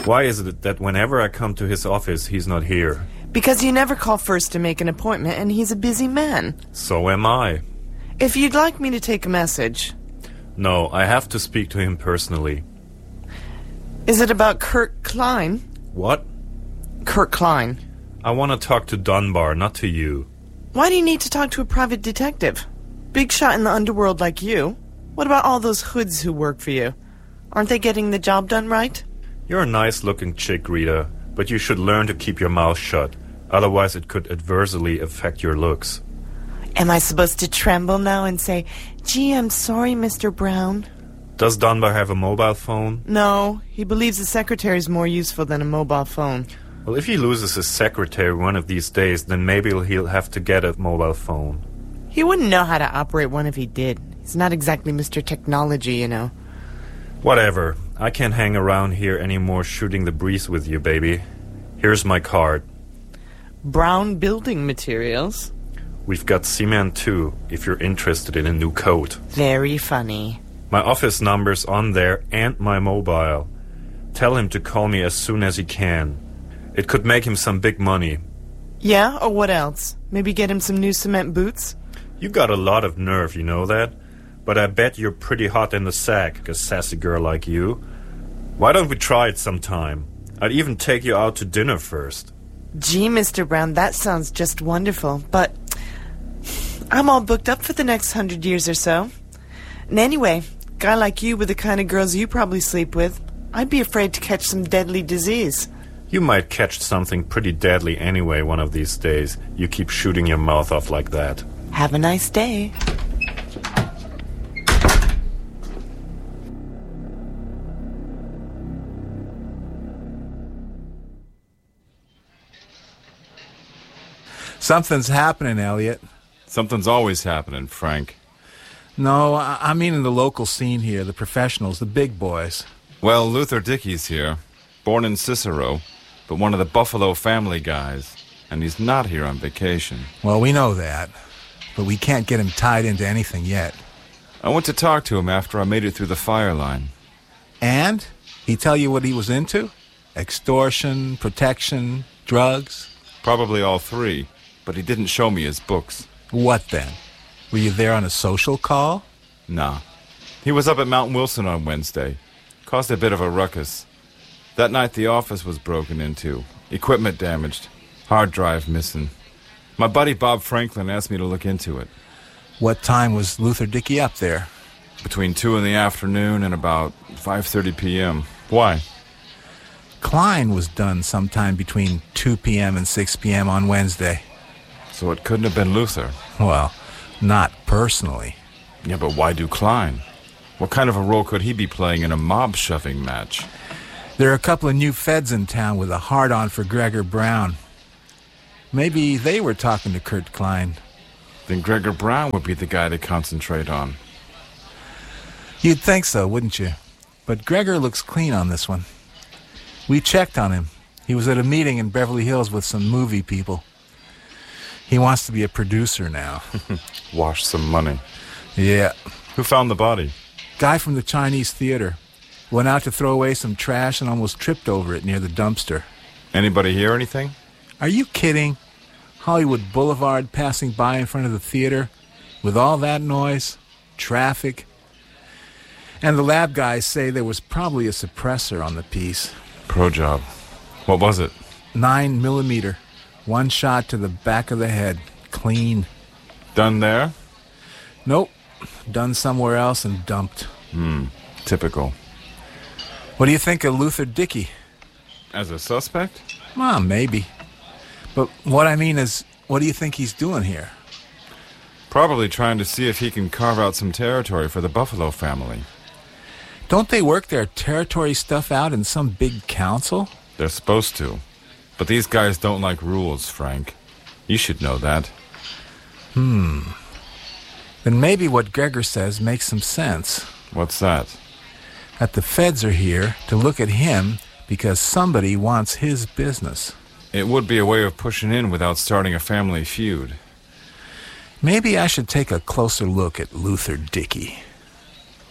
Why is it that whenever I come to his office, he's not here? Because you never call first to make an appointment, and he's a busy man. So am I. If you'd like me to take a message... No, I have to speak to him personally. Is it about Kurt Klein? What? Kurt Klein. I want to talk to Dunbar, not to you. Why do you need to talk to a private detective? Big shot in the underworld like you. What about all those hoods who work for you? Aren't they getting the job done right? You're a nice-looking chick, Rita, but you should learn to keep your mouth shut. Otherwise it could adversely affect your looks. Am I supposed to tremble now and say, "Gee, I'm sorry, Mr. Brown"? Does Dunbar have a mobile phone? No, he believes a secretary's more useful than a mobile phone. Well, if he loses his secretary one of these days, then maybe he'll have to get a mobile phone. He wouldn't know how to operate one if he did. He's not exactly Mr. Technology, you know. Whatever. I can't hang around here anymore shooting the breeze with you, baby. Here's my card. Brown Building Materials. We've got cement too, if you're interested in a new coat. Very funny. My office number's on there and my mobile. Tell him to call me as soon as he can. It could make him some big money. Yeah, or what else? Maybe get him some new cement boots? You got a lot of nerve, you know that? But I bet you're pretty hot in the sack, a sassy girl like you. Why don't we try it sometime? I'd even take you out to dinner first. Gee, Mr. Brown, that sounds just wonderful, but I'm all booked up for the next 100 years or so. And anyway, guy like you with the kind of girls you probably sleep with, I'd be afraid to catch some deadly disease. You might catch something pretty deadly anyway one of these days. You keep shooting your mouth off like that. Have a nice day. Something's happening, Elliot. Something's always happening, Frank. No, I mean in the local scene here, the professionals, the big boys. Well, Luther Dickey's here, born in Cicero, but one of the Buffalo family guys, and he's not here on vacation. Well, we know that, but we can't get him tied into anything yet. I went to talk to him after I made it through the fire line. And? He tell you what he was into? Extortion, protection, drugs? Probably all three, but he didn't show me his books. What then? Were you there on a social call? Nah. He was up at Mount Wilson on Wednesday. Caused a bit of a ruckus. That night the office was broken into. Equipment damaged. Hard drive missing. My buddy Bob Franklin asked me to look into it. What time was Luther Dickey up there? Between 2 in the afternoon and about 5:30 p.m. Why? Klein was done sometime between 2 p.m. and 6 p.m. on Wednesday. So it couldn't have been Luther. Well, not personally. Yeah, but why do Klein? What kind of a role could he be playing in a mob-shoving match? There are a couple of new feds in town with a hard-on for Gregor Brown. Maybe they were talking to Kurt Klein. Then Gregor Brown would be the guy to concentrate on. You'd think so, wouldn't you? But Gregor looks clean on this one. We checked on him. He was at a meeting in Beverly Hills with some movie people. He wants to be a producer now. Wash some money. Yeah. Who found the body? Guy from the Chinese theater. Went out to throw away some trash and almost tripped over it near the dumpster. Anybody hear anything? Are you kidding? Hollywood Boulevard passing by in front of the theater with all that noise, traffic. And the lab guys say there was probably a suppressor on the piece. Pro job. What was it? 9mm. One shot to the back of the head. Clean. Done there? Nope. Done somewhere else and dumped. Typical. What do you think of Luther Dickey? As a suspect? Well, maybe. But what I mean is, what do you think he's doing here? Probably trying to see if he can carve out some territory for the Buffalo family. Don't they work their territory stuff out in some big council? They're supposed to. But these guys don't like rules, Frank. You should know that. Then maybe what Gregor says makes some sense. What's that? That the feds are here to look at him because somebody wants his business. It would be a way of pushing in without starting a family feud. Maybe I should take a closer look at Luther Dickey.